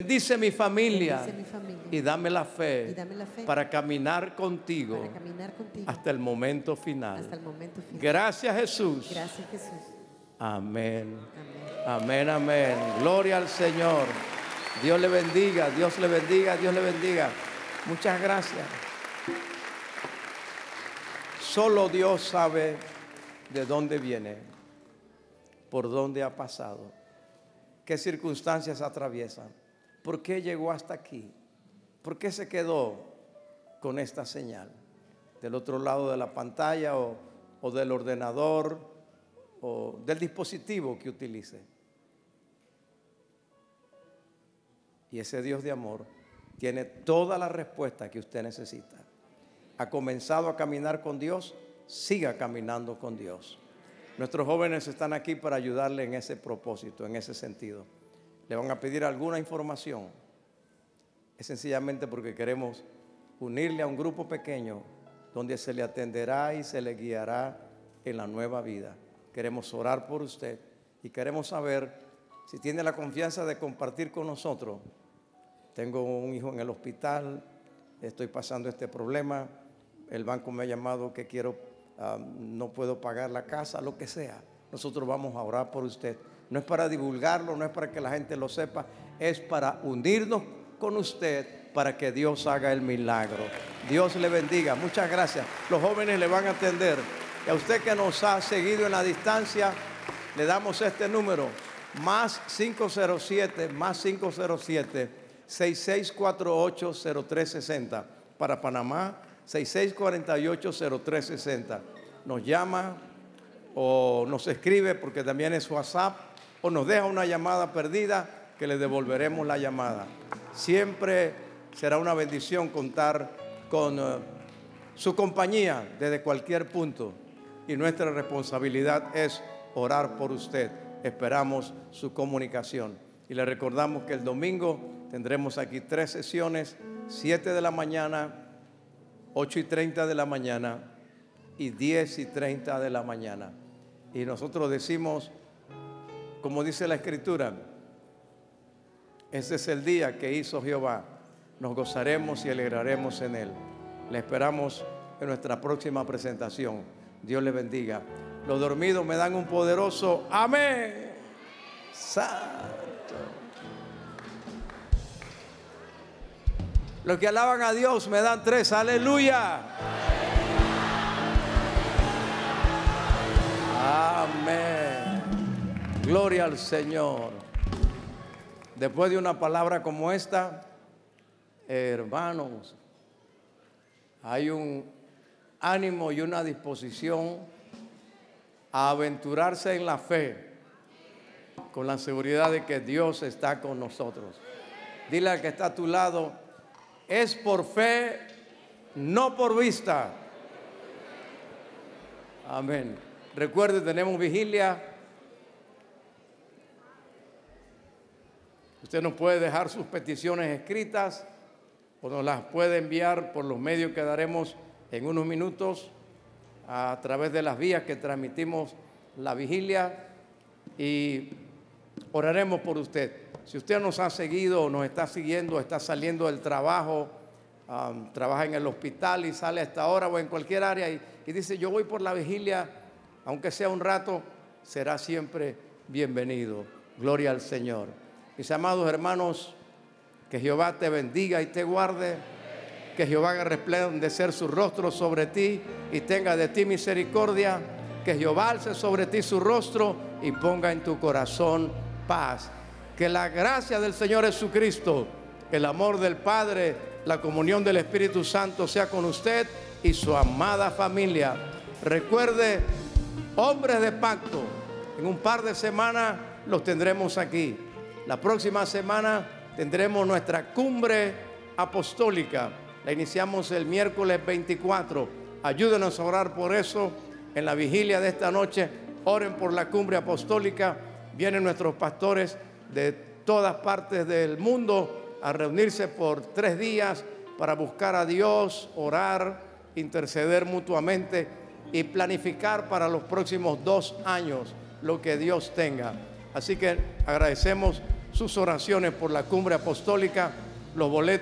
Bendice mi familia, bendice mi familia y dame la fe, y dame la fe para caminar contigo, para caminar contigo hasta el momento final. hasta el momento final. Gracias, Jesús. Gracias, Jesús. Amén. Amén. Amén, amén. Gloria al Señor. Dios le bendiga, Dios le bendiga, Dios le bendiga. Muchas gracias. Solo Dios sabe de dónde viene, por dónde ha pasado, qué circunstancias atraviesan, por qué llegó hasta aquí, por qué se quedó con esta señal del otro lado de la pantalla o del ordenador o del dispositivo que utilice. Y ese Dios de amor tiene toda la respuesta que usted necesita. Ha comenzado a caminar con Dios, siga caminando con Dios. Nuestros jóvenes están aquí para ayudarle en ese propósito, en ese sentido. Le van a pedir alguna información. Es sencillamente porque queremos unirle a un grupo pequeño donde se le atenderá y se le guiará en la nueva vida. Queremos orar por usted y queremos saber si tiene la confianza de compartir con nosotros. Tengo un hijo en el hospital, estoy pasando este problema, el banco me ha llamado que no puedo pagar la casa, lo que sea. Nosotros vamos a orar por usted. No es para divulgarlo, no es para que la gente lo sepa, es para unirnos con usted para que Dios haga el milagro. Dios le bendiga. Muchas gracias. Los jóvenes le van a atender. Y a usted que nos ha seguido en la distancia, le damos este número, más 507 6648-0360. Para Panamá, 6648-0360. Nos llama o nos escribe, porque también es WhatsApp, o nos deja una llamada perdida que le devolveremos la llamada. Siempre será una bendición contar con su compañía desde cualquier punto, y nuestra responsabilidad es orar por usted. Esperamos su comunicación y le recordamos que el domingo tendremos aquí 3 sesiones, 7 de la mañana, 8:30 de la mañana y 10:30 de la mañana. Y nosotros decimos, como dice la Escritura, ese es el día que hizo Jehová, nos gozaremos y alegraremos en él. Le esperamos en nuestra próxima presentación. Dios le bendiga. Los dormidos me dan un poderoso amén. Santo. Los que alaban a Dios me dan 3, aleluya. Amén. Gloria al Señor. Después de una palabra como esta, hermanos, hay un ánimo y una disposición a aventurarse en la fe, con la seguridad de que Dios está con nosotros. Dile al que está a tu lado, es por fe, no por vista. Amén. Recuerde, tenemos vigilia. Usted nos puede dejar sus peticiones escritas o nos las puede enviar por los medios que daremos en unos minutos a través de las vías que transmitimos la vigilia, y oraremos por usted. Si usted nos ha seguido o nos está siguiendo, está saliendo del trabajo, trabaja en el hospital y sale a esta hora o en cualquier área y dice, yo voy por la vigilia, aunque sea un rato, será siempre bienvenido. Gloria al Señor. Mis amados hermanos, que Jehová te bendiga y te guarde, que Jehová haga resplandecer su rostro sobre ti y tenga de ti misericordia, que Jehová alce sobre ti su rostro y ponga en tu corazón paz. Que la gracia del Señor Jesucristo, el amor del Padre, la comunión del Espíritu Santo sea con usted y su amada familia. Recuerde, hombres de pacto, en un par de semanas los tendremos aquí. La próxima semana tendremos nuestra cumbre apostólica. La iniciamos el miércoles 24. Ayúdenos a orar por eso en la vigilia de esta noche. Oren por la cumbre apostólica. Vienen nuestros pastores de todas partes del mundo a reunirse por 3 días para buscar a Dios, orar, interceder mutuamente y planificar para los próximos 2 años lo que Dios tenga. Así que agradecemos sus oraciones por la cumbre apostólica. Los boletos